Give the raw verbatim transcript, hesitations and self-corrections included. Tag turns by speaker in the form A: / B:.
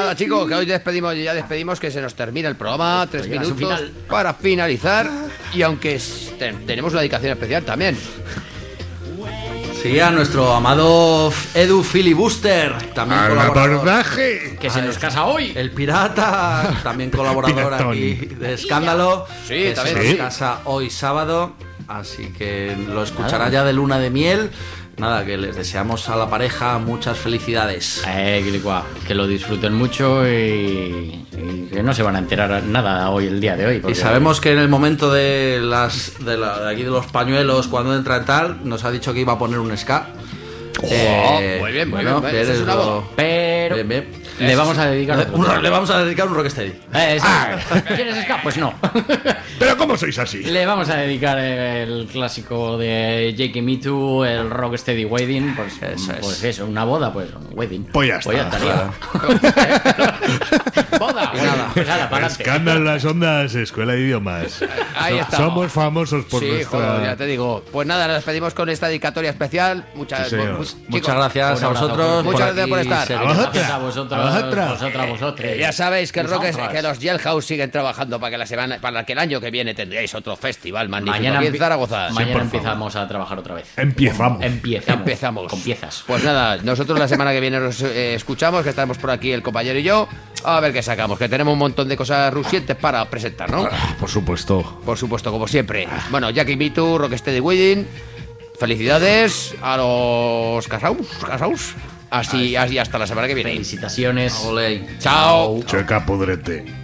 A: nada, chicos, que hoy despedimos, ya despedimos, que se nos termina el programa. Tres
B: Llega a su
A: minutos
B: final.
A: para finalizar. Y aunque es- te- tenemos una dedicación especial también.
C: Sí, a nuestro amado Edu Filibuster, también
D: Al
C: colaborador.
D: abordaje.
B: Que se nos casa hoy.
C: El pirata, también colaborador
D: Piratón.
C: aquí de Escándalo.
A: Sí,
C: que
A: también.
C: se nos
D: Sí.
C: casa hoy sábado, así que lo escuchará ya de luna de miel. Nada, que les deseamos a la pareja muchas felicidades.
B: Eh, que licua, que lo disfruten mucho y, y que no se van a enterar nada hoy, el día de hoy.
C: Y
B: porque-
C: sabemos que en el momento de las de, la- de aquí de los pañuelos, cuando entra en tal, nos ha dicho que iba a poner un ska. Eh,
A: muy bien, muy
C: bueno,
A: bien,
C: que
A: eso es
C: eres
A: una
C: lo-
A: voz.
B: Pero
C: Bien, bien.
B: le vamos a dedicar
C: Le,
B: otro
C: uno-
B: tema.
C: le vamos a dedicar un rocksteady.
B: Eh, sí. ¿Quieres ska? Pues no.
D: Pero ¿cómo sois así?
B: Le vamos a dedicar el clásico de Jake Me Too, el Rocksteady Wedding. Pues
C: Eso es.
B: pues eso, una boda, pues un wedding.
D: Pues ya está.
B: estaría. Boda,
C: Y nada.
B: pues nada, para adelante.
D: Escándalo en las ondas, escuela de idiomas.
A: Ahí
D: So-
A: estamos.
D: Somos famosos por
A: Sí,
D: nuestra...
A: joder, ya te digo. Pues nada, nos despedimos con esta dedicatoria especial. Muchas,
D: Sí, señor.
A: pues, chicos,
C: Muchas gracias
B: un
C: a
B: abrazo.
C: vosotros.
A: Muchas gracias por
C: aquí
A: estar.
C: seguimos.
D: A
B: Gracias a vosotros,
D: A vosotras.
B: vosotras, vosotros.
A: Eh, ya sabéis que el rock es,
B: Nosotras.
A: que los Jailhouse siguen trabajando para que la semana, para que el año que viene tendréis otro festival magnífico
B: Mañana,
A: aquí en
B: empie-
A: Zaragoza.
B: mañana
D: por
B: empezamos a trabajar otra vez.
D: Empezamos.
B: Empezamos.
A: Empezamos.
B: Con piezas.
A: Pues nada, nosotros la semana que viene nos eh, escuchamos, que estaremos por aquí el compañero y yo, a ver qué sacamos, que tenemos un montón de cosas rusientes para presentar, ¿no?
D: Ah, por supuesto.
A: Por supuesto, como siempre. Bueno, Jackie Me Too, Rocksteady Wedding, felicidades a los casaus, casaus. Así, así hasta la semana que viene.
B: Felicitaciones.
C: Olé.
A: Chao.
D: Checa pudrete.